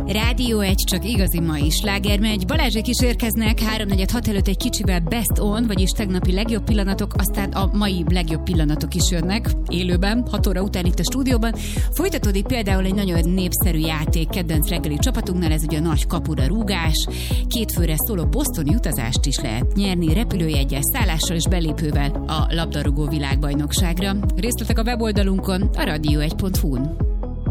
Rádió 1, csak igazi mai sláger megy. Balázsék is érkeznek 3-4-6 előtt egy kicsivel best on, vagyis tegnapi legjobb pillanatok, aztán a mai legjobb pillanatok is jönnek élőben, 6 óra után itt a stúdióban. Folytatódik például egy nagyon népszerű játék kedvenc reggeli csapatunknál, ez ugye a nagy kapura rúgás. 2 főre szóló bostoni utazást is lehet nyerni repülőjeggyel, szállással és belépővel a labdarúgó világbajnokságra. Részletek a weboldalunkon, a radio1.hu-n.